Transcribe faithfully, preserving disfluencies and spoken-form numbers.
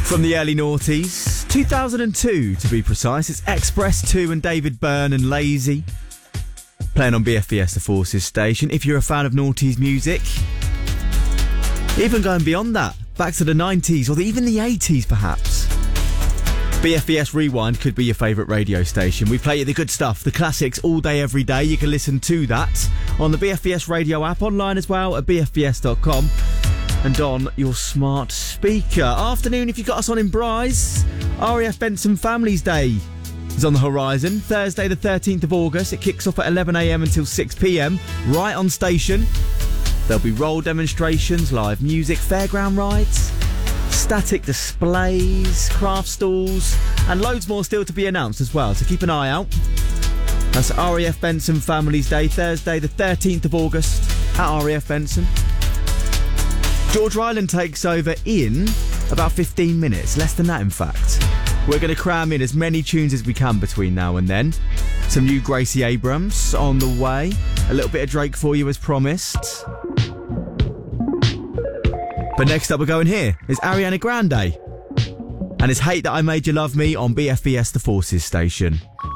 From the early noughties, two thousand two to be precise, it's Express two and David Byrne and Lazy. Playing on B F B S The Forces station. If you're a fan of noughties music, even going beyond that, back to the nineties or the, even the eighties perhaps. B F B S Rewind could be your favourite radio station. We play you the good stuff, the classics all day, every day. You can listen to that on the B F B S radio app, online as well at b f b s dot com and on your smart speaker. Afternoon, if you've got us on in Bryce, R A F Benson Families Day is on the horizon. Thursday the thirteenth of August. It kicks off at eleven a m until six p m right on station. There'll be roll demonstrations, live music, fairground rides, static displays, craft stalls, and loads more still to be announced as well, so keep an eye out. That's R A F Benson Families Day, Thursday the thirteenth of August at R A F Benson. George Ryland takes over in about fifteen minutes, less than that in fact. We're going to cram in as many tunes as we can between now and then. Some new Gracie Abrams on the way, a little bit of Drake for you as promised. But next up we're going here is Ariana Grande and it's Hate That I Made You Love Me on B F B S The Forces station.